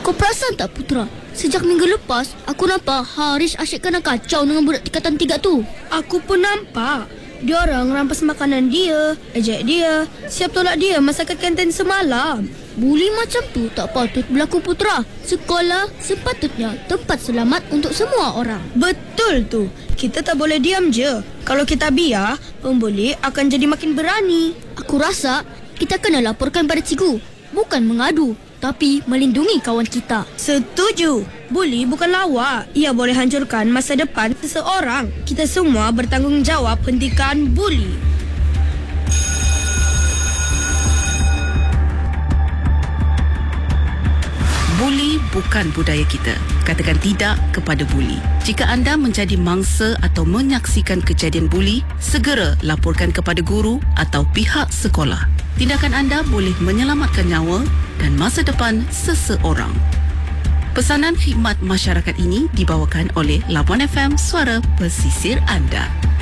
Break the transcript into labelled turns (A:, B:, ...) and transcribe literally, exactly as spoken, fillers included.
A: Kau perasan tak Putra? Sejak minggu lepas, aku nampak Harish asyik kena kacau dengan budak tingkatan tiga tu.
B: Aku pun nampak. Dia orang rampas makanan dia, ejek dia, siap tolak dia masakan kantin semalam.
A: Buli macam tu tak patut berlaku Putra. Sekolah sepatutnya tempat selamat untuk semua orang.
B: Betul tu. Kita tak boleh diam je. Kalau kita biar, pembuli akan jadi makin berani.
A: Aku rasa kita kena laporkan pada cikgu. Bukan mengadu, tapi melindungi kawan kita.
B: Setuju. Buli bukan lawak. Ia boleh hancurkan masa depan seseorang. Kita semua bertanggungjawab hentikan buli.
C: Buli bukan budaya kita. Katakan tidak kepada buli. Jika anda menjadi mangsa atau menyaksikan kejadian buli, segera laporkan kepada guru atau pihak sekolah. Tindakan anda boleh menyelamatkan nyawa dan masa depan seseorang. Pesanan khidmat masyarakat ini dibawakan oleh Labuan F M, suara pesisir anda.